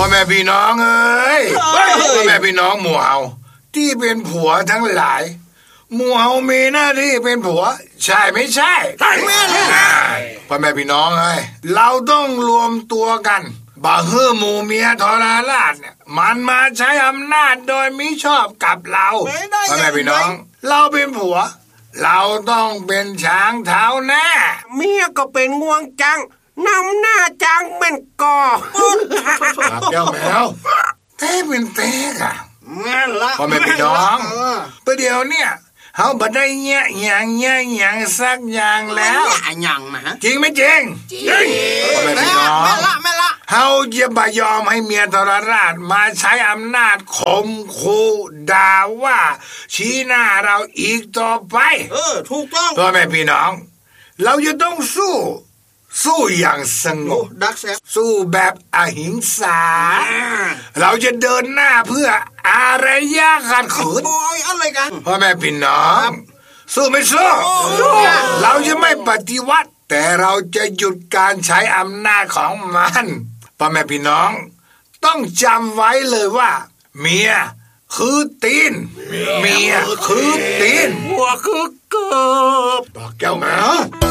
พ่อแม่พี่น้องเอ้ยพ่อแม่พี่น้องหมู่เฮาที่เป็นผัวทั้งหลายหมู่เฮามีหน้าที่เป็นผัวใช่ไม่ใช่ใช่พ่อแม่พี่น้องเอ้ยเราต้องรวมตัวกันบ่เฮือหมู่เมียทรราชเนี่ยมันมาใช้อำนาจโดยมิชอบกับเราพ่อแม่พี่น้องเราเป็นผัวเราต้องเป็นช้างเท้าหน้าเมียก็เป็นงวงจังนำหน้าจังเป็นกอแก้วแมวเต้เป็นเต้ค่ะแม่ละพ่อแม่พี่น้องประเดี๋ยวเนี่ยเฮาบ่ได้แยะอย่างสักอย่างแล้วอย่างนะจริงไหมจริงพ่อแม่พี่น้องแม่ละเฮาจะบ่ยอมให้เมียทรราชมาใช้อำนาจข่มขู่ด่าว่าชี้หน้าเราอีกต่อไปถูกต้องพ่อแม่พี่น้องเราจะต้องสู้อย่างสงบสู้แบบอหิงสาเราจะเดินหน้าเพื่ออารยะขัดขืนอะไรกันพ่อแม่พี่น้องสู้ไม่สู้เราจะไม่ปฏิวัติแต่เราจะหยุดการใช้อำนาจของมันพ่อแม่พี่น้องต้องจำไว้เลยว่าเมียคือตีนเมียคือตีนหัวคือเกิบบอกแก้วแมว